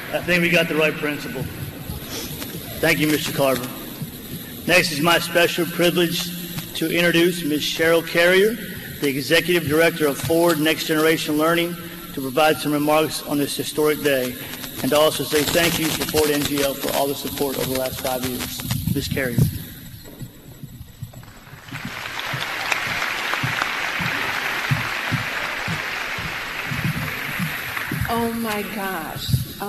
I think we got the right principle. Thank you, Mr. Carver. Next is my special privilege to introduce Ms. Cheryl Carrier, the Executive Director of Forward Next Generation Learning, to provide some remarks on this historic day, and to also say thank you to Forward NGL for all the support over the last 5 years. Ms. Carrier. Oh my gosh.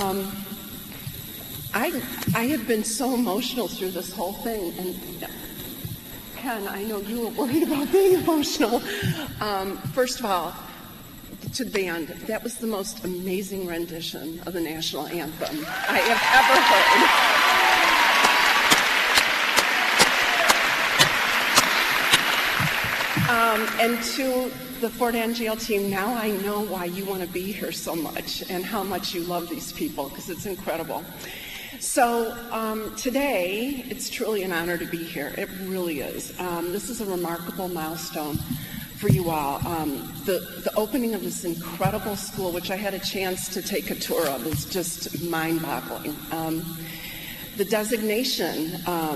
I have been so emotional through this whole thing, and Ken, I know you were worried about being emotional. First of all, to the band, that was the most amazing rendition of the national anthem I have ever heard. And to the Fort NGL team, now I know why you want to be here so much and how much you love these people, because it's incredible. So today, it's truly an honor to be here. It really is. This is a remarkable milestone for you all. The opening of this incredible school, which I had a chance to take a tour of, is just mind-boggling. The designation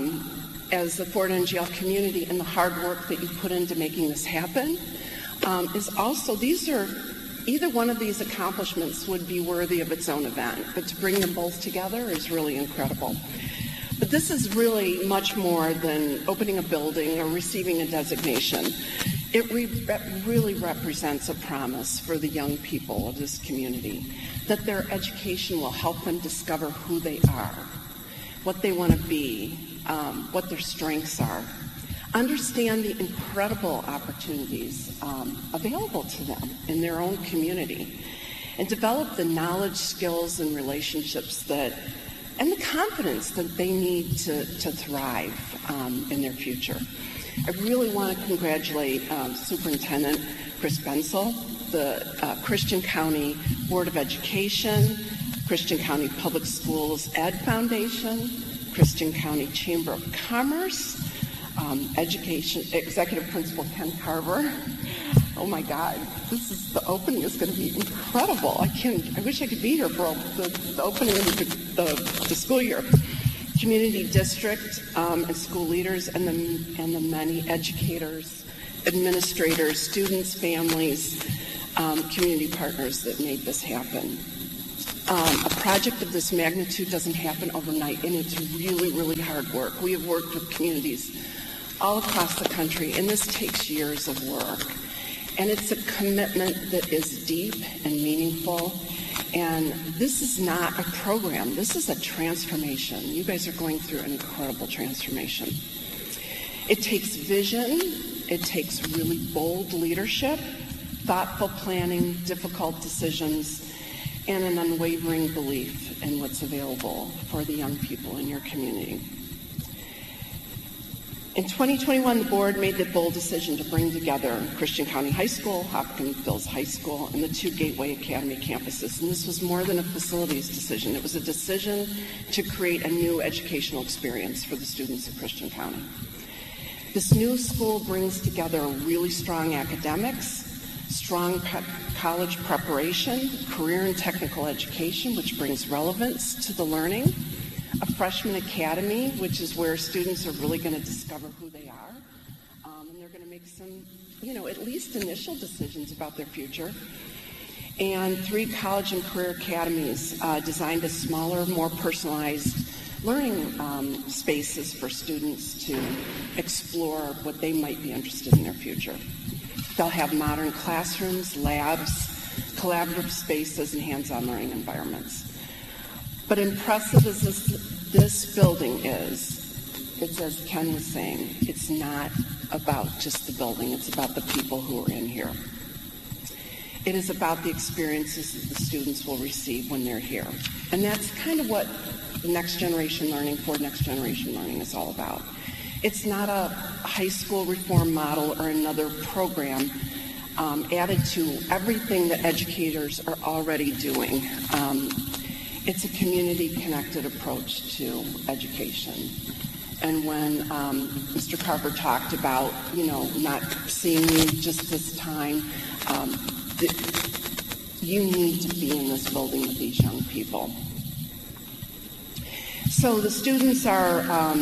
as the Fort NGL community and the hard work that you put into making this happen is also, either one of these accomplishments would be worthy of its own event, but to bring them both together is really incredible. But this is really much more than opening a building or receiving a designation. It really represents a promise for the young people of this community that their education will help them discover who they are, what they want to be, what their strengths are, understand the incredible opportunities available to them in their own community, and develop the knowledge, skills, and relationships and the confidence that they need to thrive in their future. I really want to congratulate Superintendent Chris Bensel, the Christian County Board of Education, Christian County Public Schools Ed Foundation, Christian County Chamber of Commerce, Education Executive Principal Ken Carver. Oh my God, the opening is going to be incredible. I wish I could be here for the opening of the school year. Community district and school leaders, and the many educators, administrators, students, families, community partners that made this happen. A project of this magnitude doesn't happen overnight, and it's really, really hard work. We have worked with communities all across the country, and this takes years of work. And it's a commitment that is deep and meaningful. And this is not a program. This is a transformation. You guys are going through an incredible transformation. It takes vision. It takes really bold leadership, thoughtful planning, difficult decisions, and an unwavering belief in what's available for the young people in your community. In 2021, the board made the bold decision to bring together Christian County High School, Hopkins High School, and the two Gateway Academy campuses. And this was more than a facilities decision. It was a decision to create a new educational experience for the students of Christian County. This new school brings together really strong academics, strong college preparation, career and technical education, which brings relevance to the learning, a freshman academy, which is where students are really going to discover who they are, and they're going to make some, at least initial decisions about their future, and 3 college and career academies designed as smaller, more personalized learning spaces for students to explore what they might be interested in their future. They'll have modern classrooms, labs, collaborative spaces, and hands-on learning environments. But impressive as this building is, it's as Ken was saying, it's not about just the building, it's about the people who are in here. It is about the experiences that the students will receive when they're here. And that's kind of what Next Generation Learning, Forward Next Generation Learning is all about. It's not a high school reform model or another program added to everything that educators are already doing. It's a community-connected approach to education. And when Mr. Carver talked about, not seeing you just this time, you need to be in this building with these young people. So the students are,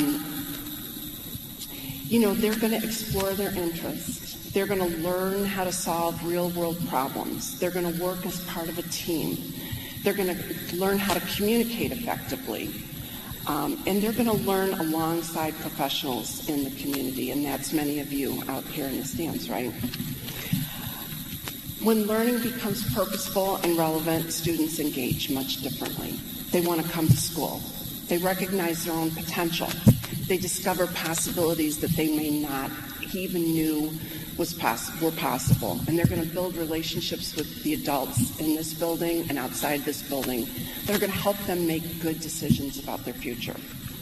they're going to explore their interests. They're going to learn how to solve real-world problems. They're going to work as part of a team. They're going to learn how to communicate effectively. And they're going to learn alongside professionals in the community, and that's many of you out here in the stands, right? When learning becomes purposeful and relevant, students engage much differently. They want to come to school. They recognize their own potential. They discover possibilities that they may not even knew were possible. And they're going to build relationships with the adults in this building and outside this building that are going to help them make good decisions about their future.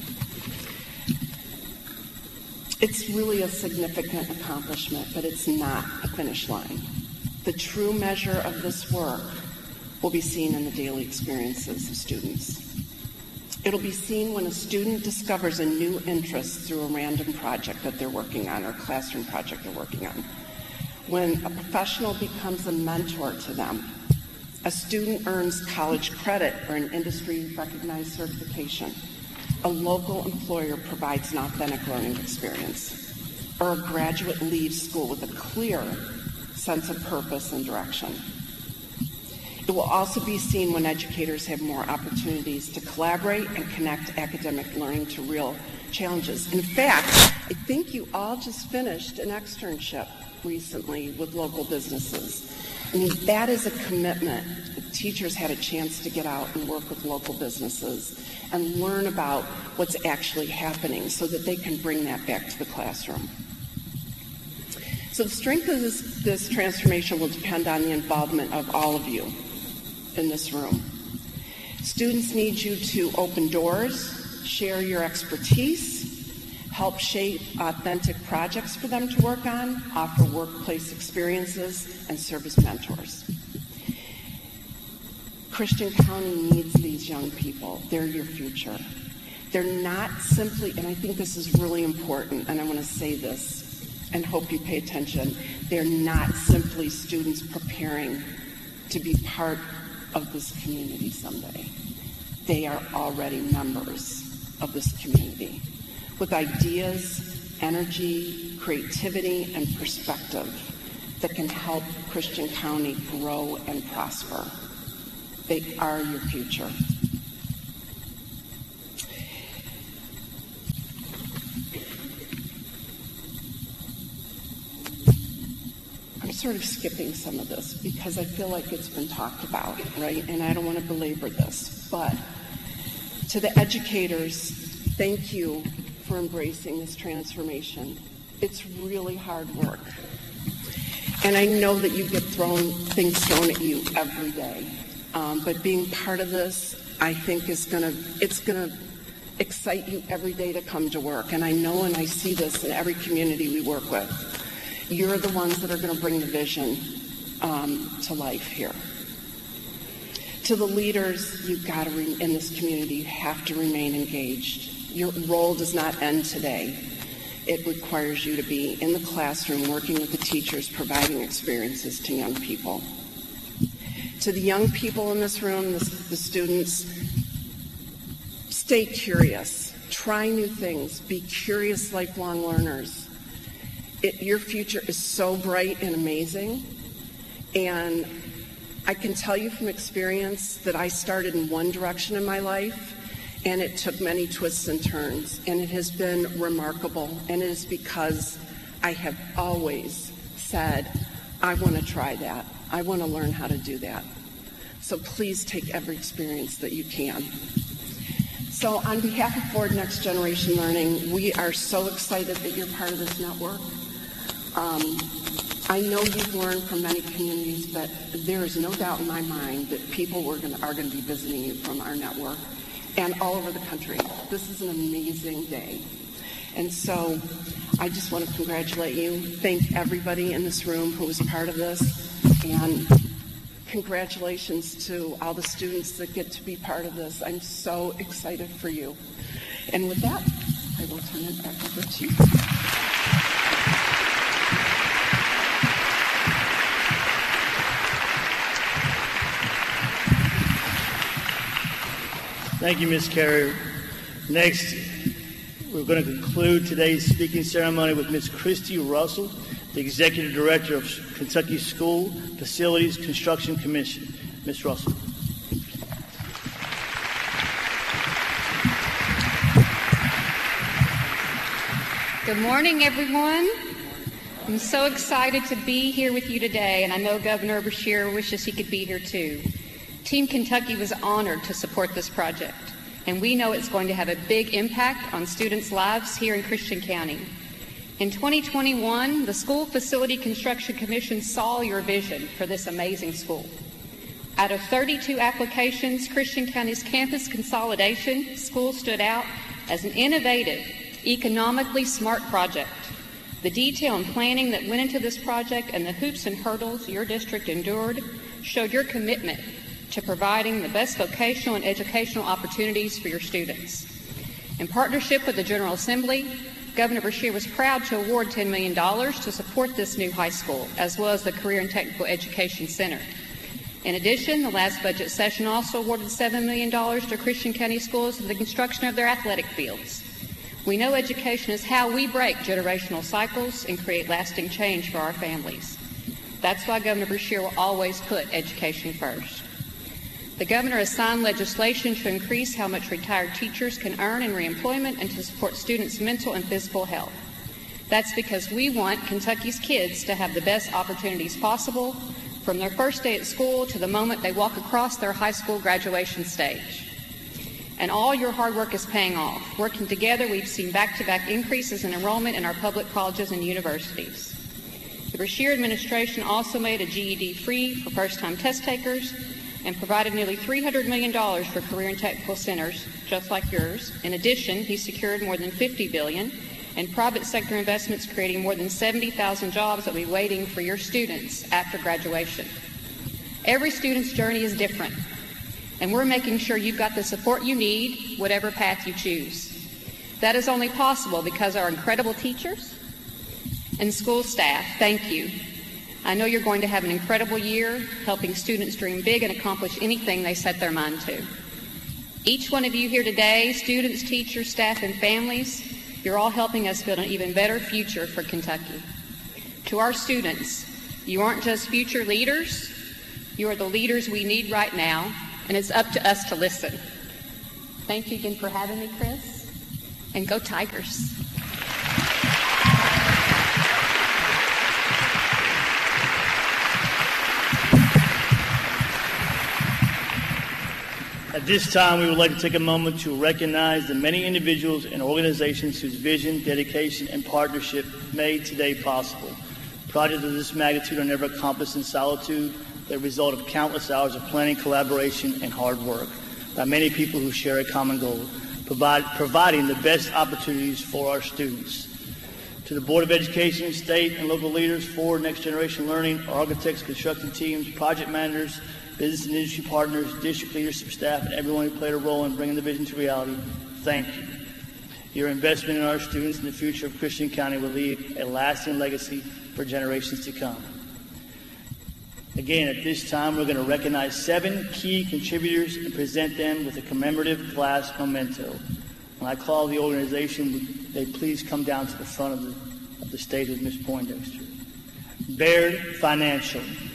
It's really a significant accomplishment, but it's not a finish line. The true measure of this work will be seen in the daily experiences of students. It'll be seen when a student discovers a new interest through a random project that they're working on or a classroom project they're working on. When a professional becomes a mentor to them, a student earns college credit or an industry-recognized certification, a local employer provides an authentic learning experience, or a graduate leaves school with a clear sense of purpose and direction. It will also be seen when educators have more opportunities to collaborate and connect academic learning to real challenges. In fact, I think you all just finished an externship recently with local businesses. I mean, that is a commitment. The teachers had a chance to get out and work with local businesses and learn about what's actually happening so that they can bring that back to the classroom. So the strength of this transformation will depend on the involvement of all of you in this room. Students need you to open doors, share your expertise, help shape authentic projects for them to work on, offer workplace experiences, and serve as mentors. Christian County needs these young people. They're your future. They're not simply, and I think this is really important, and I want to say this and hope you pay attention, they're not simply students preparing to be part of this community someday. They are already members of this community with ideas, energy, creativity, and perspective that can help Christian County grow and prosper. They are your future. I'm sort of skipping some of this because I feel like it's been talked about, right? And I don't want to belabor this. But to the educators, thank you for embracing this transformation. It's really hard work. And I know that you get things thrown at you every day. But being part of this, I think it's going to excite you every day to come to work. And I know and I see this in every community we work with. You're the ones that are going to bring the vision to life here. To the leaders, you've got to in this community, you have to remain engaged. Your role does not end today. It requires you to be in the classroom, working with the teachers, providing experiences to young people. To the young people in this room, the students, stay curious. Try new things. Be curious, lifelong learners. Your future is so bright and amazing. And I can tell you from experience that I started in one direction in my life, and it took many twists and turns. And it has been remarkable. And it is because I have always said, I want to try that. I want to learn how to do that. So please take every experience that you can. So on behalf of Forward Next Generation Learning, we are so excited that you're part of this network. I know you've learned from many communities, but there is no doubt in my mind that people are going to be visiting you from our network and all over the country. This is an amazing day. And so I just want to congratulate you, thank everybody in this room who was part of this, and congratulations to all the students that get to be part of this. I'm so excited for you. And with that, I will turn it back over to you. Thank you, Ms. Carrier. Next, we're going to conclude today's speaking ceremony with Ms. Christy Russell, the Executive Director of Kentucky School Facilities Construction Commission. Ms. Russell. Good morning, everyone. I'm so excited to be here with you today, and I know Governor Beshear wishes he could be here too. Team Kentucky was honored to support this project, and we know it's going to have a big impact on students' lives here in Christian County. In 2021, the School Facility Construction Commission saw your vision for this amazing school. Out of 32 applications, Christian County's campus consolidation school stood out as an innovative, economically smart project. The detail and planning that went into this project and the hoops and hurdles your district endured showed your commitment to providing the best vocational and educational opportunities for your students. In partnership with the General Assembly, Governor Beshear was proud to award $10 million to support this new high school, as well as the Career and Technical Education Center. In addition, the last budget session also awarded $7 million to Christian County schools for the construction of their athletic fields. We know education is how we break generational cycles and create lasting change for our families. That's why Governor Beshear will always put education first. The governor has signed legislation to increase how much retired teachers can earn in reemployment and to support students' mental and physical health. That's because we want Kentucky's kids to have the best opportunities possible from their first day at school to the moment they walk across their high school graduation stage. And all your hard work is paying off. Working together, we've seen back-to-back increases in enrollment in our public colleges and universities. The Beshear administration also made a GED free for first-time test takers and provided nearly $300 million for career and technical centers, just like yours. In addition, he secured more than $50 billion in private sector investments, creating more than 70,000 jobs that will be waiting for your students after graduation. Every student's journey is different, and we're making sure you've got the support you need, whatever path you choose. That is only possible because our incredible teachers and school staff, thank you. I know you're going to have an incredible year helping students dream big and accomplish anything they set their mind to. Each one of you here today, students, teachers, staff, and families, you're all helping us build an even better future for Kentucky. To our students, you aren't just future leaders, you are the leaders we need right now, and it's up to us to listen. Thank you again for having me, Chris, and go Tigers. At this time, we would like to take a moment to recognize the many individuals and organizations whose vision, dedication, and partnership made today possible. Projects of this magnitude are never accomplished in solitude. They're the result of countless hours of planning, collaboration, and hard work by many people who share a common goal, providing the best opportunities for our students. To the Board of Education, state and local leaders, Forward Next Generation Learning, architects, construction teams, project managers, business and industry partners, district leadership staff, and everyone who played a role in bringing the vision to reality, thank you. Your investment in our students and the future of Christian County will leave a lasting legacy for generations to come. Again, at this time, we're going to recognize 7 key contributors and present them with a commemorative glass memento. When I call the organization, would they please come down to the front of the stage with Ms. Poindexter. Baird Financial.